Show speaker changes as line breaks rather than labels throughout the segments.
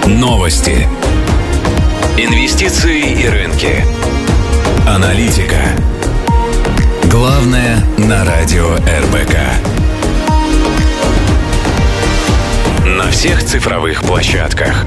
Новости. Инвестиции и рынки. Аналитика. Главное на радио РБК. На всех цифровых площадках.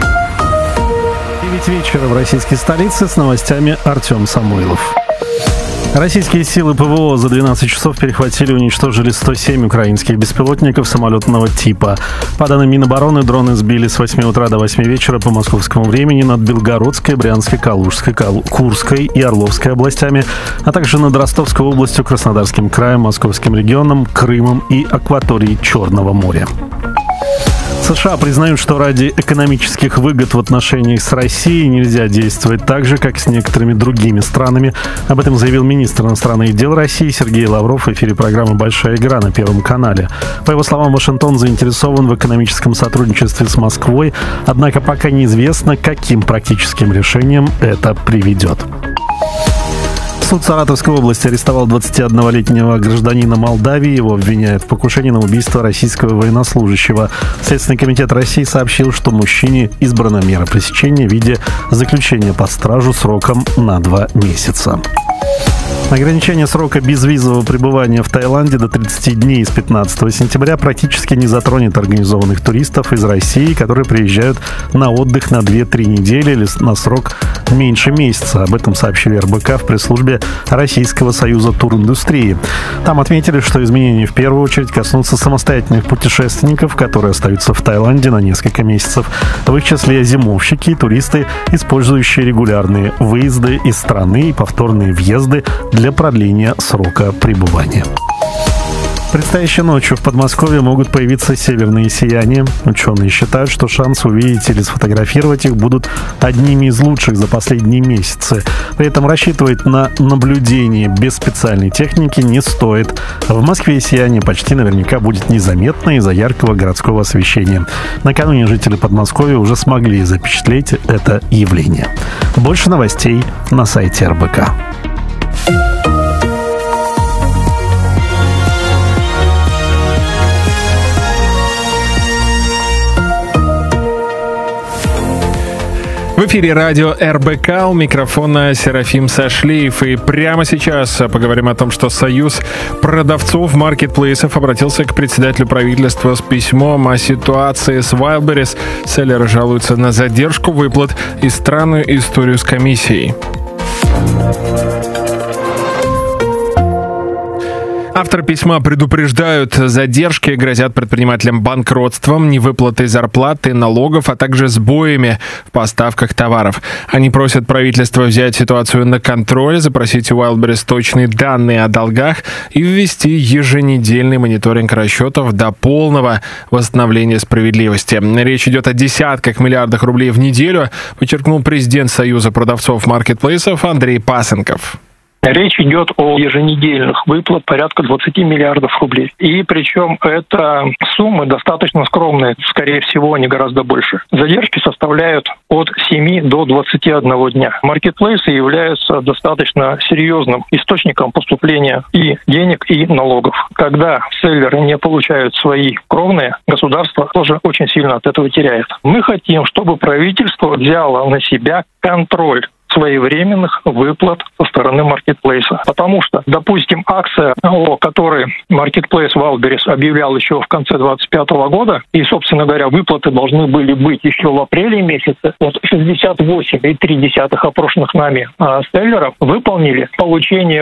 9 вечера в российской столице, с новостями Артем Самойлов. Российские силы ПВО за 12 часов перехватили и уничтожили 107 украинских беспилотников самолетного типа. По данным Минобороны, дроны сбили с 8 утра до 8 вечера по московскому времени над Белгородской, Брянской, Калужской, Курской и Орловской областями, а также над Ростовской областью, Краснодарским краем, Московским регионом, Крымом и акваторией Черного моря. США признают, что ради экономических выгод в отношениях с Россией нельзя действовать так же, как с некоторыми другими странами. Об этом заявил министр иностранных дел России Сергей Лавров в эфире программы «Большая игра» на Первом канале. По его словам, Вашингтон заинтересован в экономическом сотрудничестве с Москвой, однако пока неизвестно, к каким практическим решениям это приведет. Суд Саратовской области арестовал 21-летнего гражданина Молдавии. Его обвиняют в покушении на убийство российского военнослужащего. Следственный комитет России сообщил, что мужчине избрана мера пресечения в виде заключения под стражу сроком на 2 месяца. Ограничение срока безвизового пребывания в Таиланде до 30 дней с 15 сентября практически не затронет организованных туристов из России, которые приезжают на отдых на 2-3 недели или на срок меньше месяца. Об этом сообщили РБК в пресс-службе Российского союза туриндустрии. Там отметили, что изменения в первую очередь коснутся самостоятельных путешественников, которые остаются в Таиланде на несколько месяцев. В их числе зимовщики и туристы, использующие регулярные выезды из страны и повторные въезды для продления срока пребывания. Предстоящей ночью в Подмосковье могут появиться северные сияния. Ученые считают, что шансы увидеть или сфотографировать их будут одними из лучших за последние месяцы. При этом рассчитывать на наблюдение без специальной техники не стоит. В Москве сияние почти наверняка будет незаметно из-за яркого городского освещения. Накануне жители Подмосковья уже смогли запечатлеть это явление. Больше новостей на сайте РБК.
В эфире радио РБК, у микрофона Серафим Сашлеев. И прямо сейчас поговорим о том, что Союз продавцов маркетплейсов обратился к председателю правительства с письмом о ситуации с Wildberries. Селлеры жалуются на задержку выплат и странную историю с комиссией. Авторы письма предупреждают, задержки грозят предпринимателям банкротством, невыплатой зарплат и налогов, а также сбоями в поставках товаров. Они просят правительство взять ситуацию на контроль, запросить у Wildberries точные данные о долгах и ввести еженедельный мониторинг расчетов до полного восстановления справедливости. Речь идет о десятках миллиардах рублей в неделю, подчеркнул президент Союза продавцов маркетплейсов Андрей Пасынков.
Речь идет о еженедельных выплат порядка 20 миллиардов рублей. И причем это суммы достаточно скромные, скорее всего, они гораздо больше. Задержки составляют от 7 до 21 дня. Маркетплейсы являются достаточно серьезным источником поступления и денег, и налогов. Когда селлеры не получают свои кровные, государство тоже очень сильно от этого теряет. Мы хотим, чтобы правительство взяло на себя контроль своевременных выплат со стороны маркетплейса. Потому что, допустим, акция, о которой маркетплейс Wildberries объявлял еще в конце 2025 года, и, собственно говоря, выплаты должны были быть еще в апреле месяце, вот 68,3 опрошенных нами селлеров выполнили получение